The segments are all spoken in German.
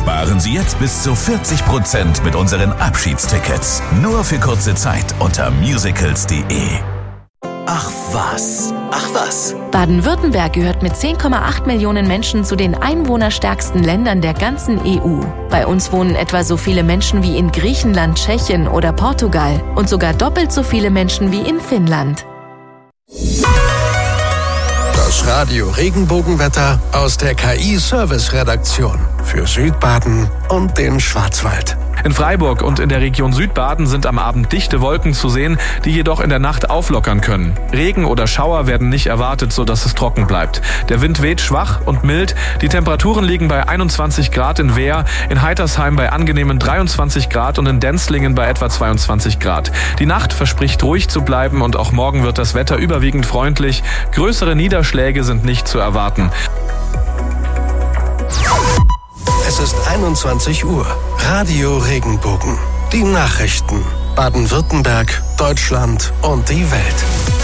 Sparen Sie jetzt bis zu 40% mit unseren Abschiedstickets. Nur für kurze Zeit unter musicals.de. Ach was. Ach was. Baden-Württemberg gehört mit 10,8 Millionen Menschen zu den einwohnerstärksten Ländern der ganzen EU. Bei uns wohnen etwa so viele Menschen wie in Griechenland, Tschechien oder Portugal und sogar doppelt so viele Menschen wie in Finnland. Das Radio Regenbogenwetter aus der KI-Service-Redaktion für Südbaden und den Schwarzwald. In Freiburg und in der Region Südbaden sind am Abend dichte Wolken zu sehen, die jedoch in der Nacht auflockern können. Regen oder Schauer werden nicht erwartet, sodass es trocken bleibt. Der Wind weht schwach und mild. Die Temperaturen liegen bei 21 Grad in Wehr, in Heitersheim bei angenehmen 23 Grad und in Denzlingen bei etwa 22 Grad. Die Nacht verspricht ruhig zu bleiben und auch morgen wird das Wetter überwiegend freundlich. Größere Niederschläge sind nicht zu erwarten. Es ist 21 Uhr. Radio Regenbogen. Die Nachrichten. Baden-Württemberg, Deutschland und die Welt.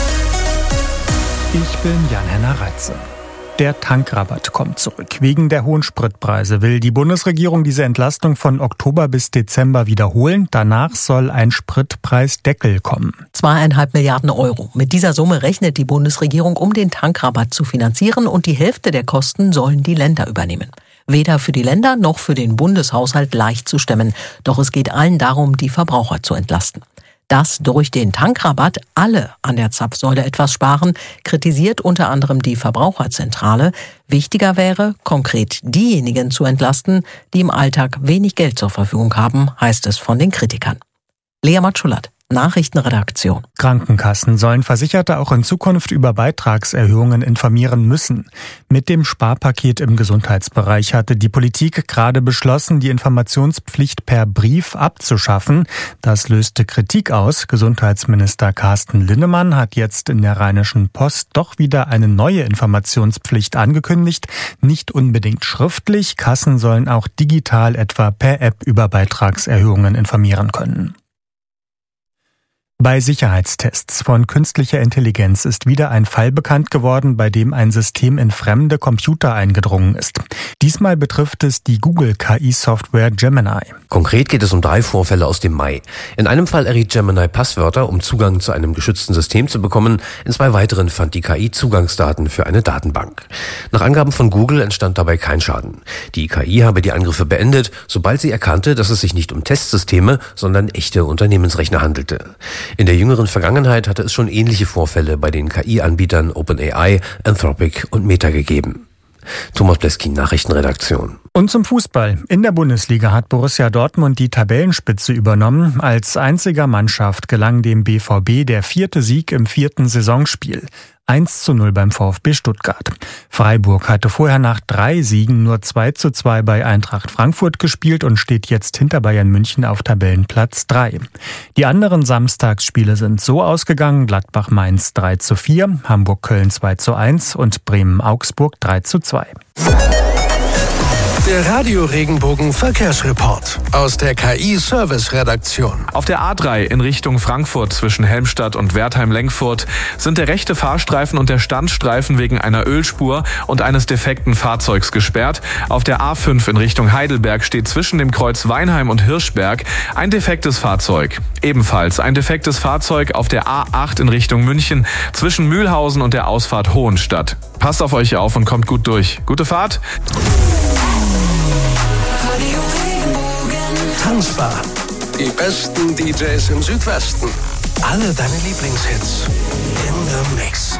Ich bin Jan-Henner Reitze. Der Tankrabatt kommt zurück. Wegen der hohen Spritpreise will die Bundesregierung diese Entlastung von Oktober bis Dezember wiederholen. Danach soll ein Spritpreisdeckel kommen. 2,5 Milliarden Euro. Mit dieser Summe rechnet die Bundesregierung, um den Tankrabatt zu finanzieren, und die Hälfte der Kosten sollen die Länder übernehmen. Weder für die Länder noch für den Bundeshaushalt leicht zu stemmen. Doch es geht allen darum, die Verbraucher zu entlasten. Dass durch den Tankrabatt alle an der Zapfsäule etwas sparen, kritisiert unter anderem die Verbraucherzentrale. Wichtiger wäre, konkret diejenigen zu entlasten, die im Alltag wenig Geld zur Verfügung haben, heißt es von den Kritikern. Lea Matschulat, Nachrichtenredaktion. Krankenkassen sollen Versicherte auch in Zukunft über Beitragserhöhungen informieren müssen. Mit dem Sparpaket im Gesundheitsbereich hatte die Politik gerade beschlossen, die Informationspflicht per Brief abzuschaffen. Das löste Kritik aus. Gesundheitsminister Carsten Linnemann hat jetzt in der Rheinischen Post doch wieder eine neue Informationspflicht angekündigt. Nicht unbedingt schriftlich. Kassen sollen auch digital, etwa per App, über Beitragserhöhungen informieren können. Bei Sicherheitstests von künstlicher Intelligenz ist wieder ein Fall bekannt geworden, bei dem ein System in fremde Computer eingedrungen ist. Diesmal betrifft es die Google-KI-Software Gemini. Konkret geht es um 3 Vorfälle aus dem Mai. In einem Fall erriet Gemini Passwörter, um Zugang zu einem geschützten System zu bekommen. In 2 weiteren fand die KI Zugangsdaten für eine Datenbank. Nach Angaben von Google entstand dabei kein Schaden. Die KI habe die Angriffe beendet, sobald sie erkannte, dass es sich nicht um Testsysteme, sondern echte Unternehmensrechner handelte. In der jüngeren Vergangenheit hatte es schon ähnliche Vorfälle bei den KI-Anbietern OpenAI, Anthropic und Meta gegeben. Thomas Bleskin, Nachrichtenredaktion. Und zum Fußball. In der Bundesliga hat Borussia Dortmund die Tabellenspitze übernommen. Als einziger Mannschaft gelang dem BVB der 4. Sieg im 4. Saisonspiel. 1:0 beim VfB Stuttgart. Freiburg hatte vorher nach 3 Siegen nur 2:2 bei Eintracht Frankfurt gespielt und steht jetzt hinter Bayern München auf Tabellenplatz 3. Die anderen Samstagsspiele sind so ausgegangen: Gladbach-Mainz 3:4, Hamburg-Köln 2:1 und Bremen-Augsburg 3:2. Der Radio Regenbogen Verkehrsreport aus der KI-Service-Redaktion. Auf der A3 in Richtung Frankfurt zwischen Helmstadt und Wertheim-Lenkfurt sind der rechte Fahrstreifen und der Standstreifen wegen einer Ölspur und eines defekten Fahrzeugs gesperrt. Auf der A5 in Richtung Heidelberg steht zwischen dem Kreuz Weinheim und Hirschberg ein defektes Fahrzeug. Ebenfalls ein defektes Fahrzeug auf der A8 in Richtung München zwischen Mühlhausen und der Ausfahrt Hohenstadt. Passt auf euch auf und kommt gut durch. Gute Fahrt! Tanzbar. Die besten DJs im Südwesten. Alle deine Lieblingshits in the Mix.